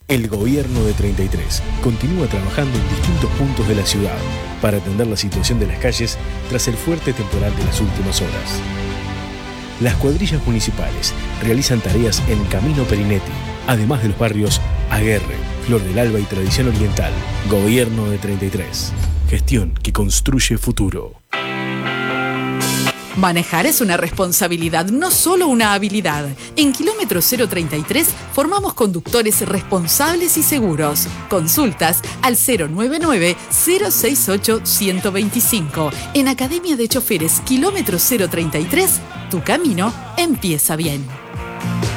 El Gobierno de 33 continúa trabajando en distintos puntos de la ciudad para atender la situación de las calles tras el fuerte temporal de las últimas horas. Las cuadrillas municipales realizan tareas en Camino Perinetti, además de los barrios Aguerre, Flor del Alba y Tradición Oriental. Gobierno de 33. Gestión que construye futuro. Manejar es una responsabilidad, no solo una habilidad. En Kilómetro 033 formamos conductores responsables y seguros. Consultas al 099-068-125. En Academia de Choferes Kilómetro 033, tu camino empieza bien.